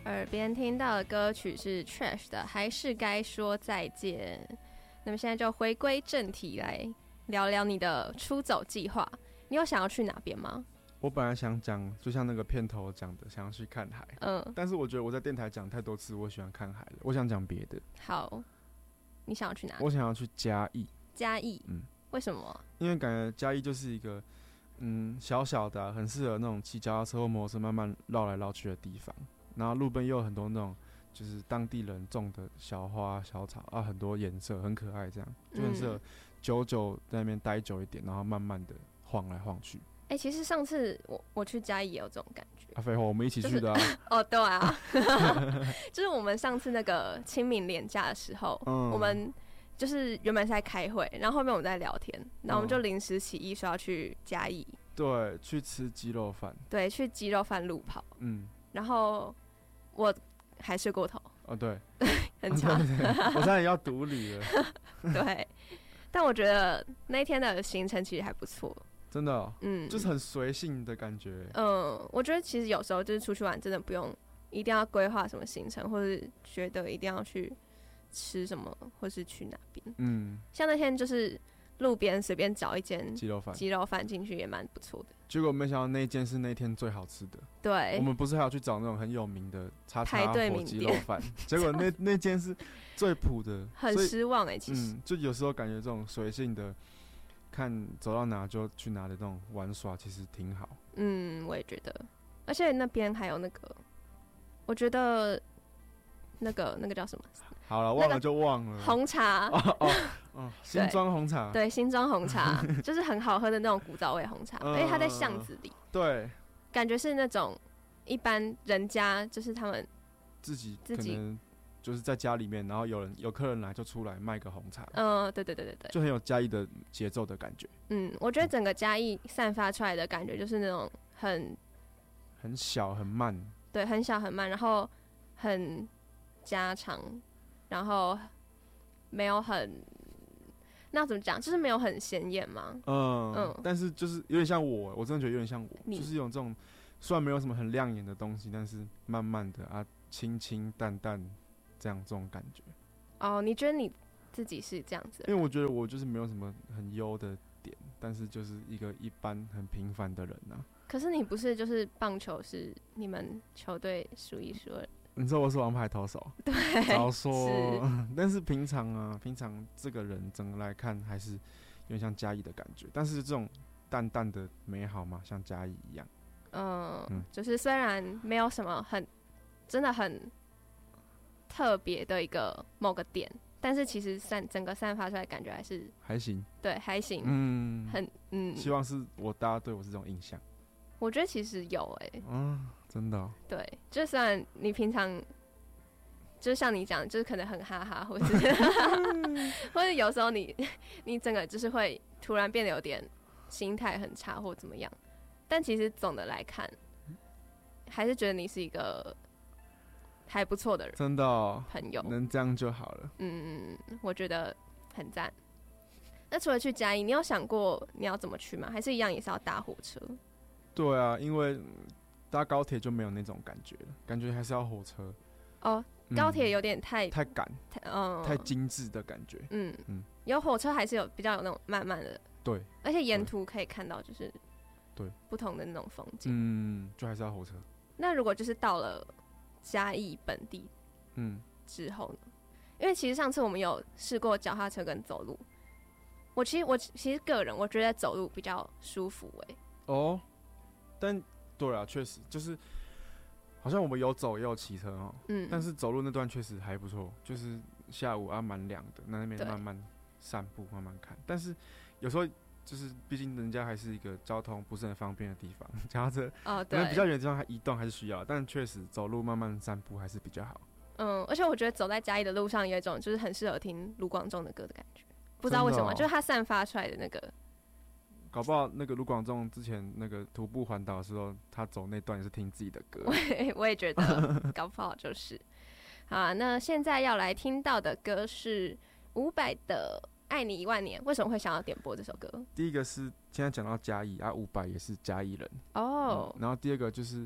耳边听到的歌曲是 Trash 的《还是该说再见》。那么现在就回归正题，来聊聊你的出走计划。你有想要去哪边吗？ 我本来想讲，就像那个片头讲的，想要去看海。但是我觉得我在电台讲太多次，我喜欢看海了。我想讲别的。 好，你想要去哪里？ 我想要去嘉义。 嘉义，为什么？ 因为感觉嘉义就是一个，小小的、很适合那种骑脚踏车或摩托车慢慢绕来绕去的地方。然后路边又有很多那种就是当地人种的小花小草啊，很多颜色很可爱，这样就很适合久久在那边待久一点，然后慢慢的晃来晃去。 其实上次我去嘉义也有这种感觉。 废话，我们一起去的啊。 哦，对啊，就是我们上次那个清明连假的时候，我们就是原本是在开会，然后后面我们在聊天，然后我们就临时起意说要去嘉义， 对，去吃鸡肉饭， 对，去鸡肉饭路跑，然后我还睡过头， 对， 很长， 我差点要独立了， 对，但我觉得那天的行程其实还不错， 真的，就是很随性的感觉， 我觉得其实有时候就是出去玩，真的不用一定要规划什么行程，或者觉得一定要去吃什么，或是去哪边，像那天就是路边随便找一间鸡肉饭进去也蛮不错的。 结果没想到那一间是那天最好吃的。 对， 我们不是还要去找那种很有名的叉叉火鸡肉饭，结果那间是最普的， 很失望其实。 就有时候感觉这种随性的，看走到哪就去哪的这种玩耍，其实挺好。 我也觉得，而且那边还有那个，我觉得那个叫什么？ 好了，忘了就忘了。 红茶新庄红茶， 对，新庄红茶就是很好喝的那种古早味红茶，而且它在巷子里， 对， 感觉是那种一般人家就是他们自己可能就是在家里面，然后有客人来就出来卖个红茶， 对， 就很有嘉义的节奏的感觉。 我觉得整个嘉义散发出来的感觉就是那种很小很慢， 对，很小很慢，然后很家常，然后没有很，那怎么讲？就是没有很显眼嘛。 但是就是有点像我真的觉得有点像我，就是有这种虽然没有什么很亮眼的东西，但是慢慢的啊，清清淡淡这种感觉。 你觉得你自己是这样子的？ 因为我觉得我就是没有什么很优的点，但是就是一个一般很平凡的人啊。 可是你不是就是棒球是你们球队数一数二？ 你知道我是王牌投手， 对， 早说。但是平常这个人整个来看还是有点像嘉义的感觉，但是这种淡淡的美好嘛，像嘉义一样。 就是虽然没有什么真的很特别的一个某个点，但是其实整个散发出来的感觉还行，对，还行， 希望是大家对我是这种印象。 我觉得其实有真的对，就虽然你平常就像你讲，就是可能很哈哈，或是或者有时候你整个就是会突然变得有点心态很差或怎么样，但其实总的来看，还是觉得你是一个还不错的人， 真的朋友， 能这样就好了。 我觉得很赞。那除了去嘉义，你有想过你要怎么去吗？还是一样也是要搭火车？ 对啊，因为搭高铁就没有那种感觉了，感觉还是要火车。 高铁有点太赶，太精致的感觉。 有火车还是比较有那种慢慢的， 对， 而且沿途可以看到就是对不同的那种风景。 就还是要火车。 那如果就是到了嘉义本地，之后呢？因为其实上次我们有试过脚踏车跟走路，我其实个人我觉得走路比较舒服但对啊，确实就是好像我们有走也有骑车但是走路那段确实还不错，就是下午蛮凉的，那边慢慢散步慢慢看，但是有时候就是毕竟人家还是一个交通不是很方便的地方，脚踏车可能比较远的地方还移动还是需要，但确实走路慢慢散步还是比较好。 而且我觉得走在嘉义的路上有一种就是很适合听卢广仲的歌的感觉，不知道为什么，就是他散发出来的那个。 搞不好那个卢广仲之前那个徒步环岛的时候，他走那段也是听自己的歌。 我也觉得，搞不好就是。好，那现在要来听到的歌是伍佰的《爱你1万年》。为什么会想要点播这首歌？ 第一个是现在讲到嘉义伍佰也是嘉义人然后第二个就是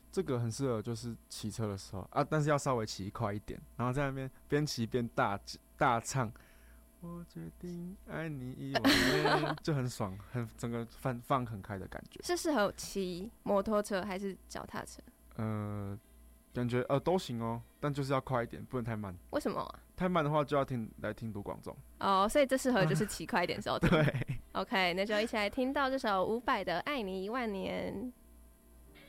这个很适合就是骑车的时候啊，但是要稍微骑快一点，然后在那边边骑边大唱。我决定爱你1万年，就很爽，整个放很开的感觉。 是适合骑摩托车还是脚踏车？ 感觉都行哦，但就是要快一点，不能太慢。 为什么啊？ 太慢的话就要来听读广众。 哦，所以这适合就是骑快一点的时候听。 对 ，OK， 那就一起来听到这首伍佰的《爱你1万年》。